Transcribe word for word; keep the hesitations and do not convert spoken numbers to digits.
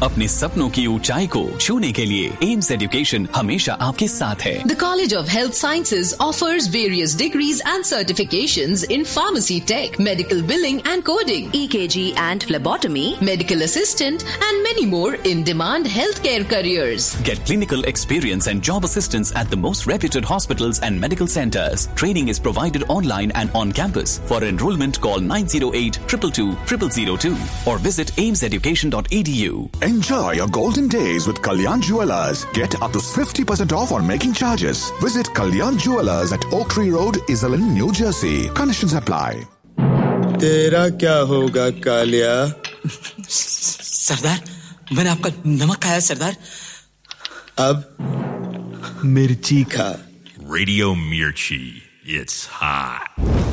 अपने सपनों की ऊंचाई को छूने के लिए एम्स एजुकेशन हमेशा आपके साथ है। The College of Health Sciences offers various degrees and certifications in pharmacy tech, medical billing and coding, E K G and phlebotomy, medical assistant and many more in-demand healthcare careers. Get clinical experience and job assistance at the most reputed hospitals and medical centers. Training is provided online and on campus. For enrollment, call nine zero eight, two two two, zero zero zero two or visit ames education dot e d u. Enjoy your golden days with Kalyan Jewellers. Get up to fifty percent off on making charges. Visit Kalyan Jewellers at Oak Tree Road, Iselin, New Jersey. Conditions apply. तेरा क्या होगा कालिया? सरदार, मैंने आपका नमक खाया सरदार। अब मिर्ची खा। Radio Mirchi. It's hot.